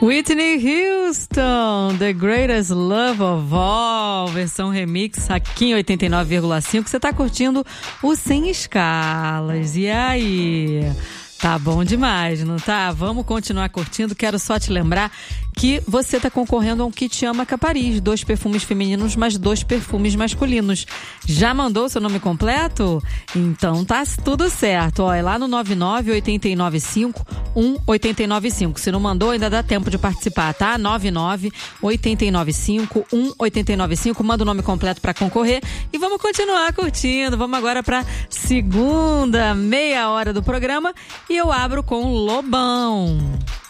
Whitney Houston, The Greatest Love of All, versão remix aqui em 89,5. Você tá curtindo o Sem Escalas. E aí? Tá bom demais, não tá? Vamos continuar curtindo. Quero só te lembrar que você tá concorrendo a um kit Amaca Paris, 2 perfumes femininos mais 2 perfumes masculinos. Já mandou seu nome completo? Então tá tudo certo. Ó, é lá no 99-895-1895. Se não mandou, ainda dá tempo de participar, tá? 99-895-1895. Manda o nome completo pra concorrer e vamos continuar curtindo. Vamos agora pra segunda meia hora do programa e eu abro com Lobão.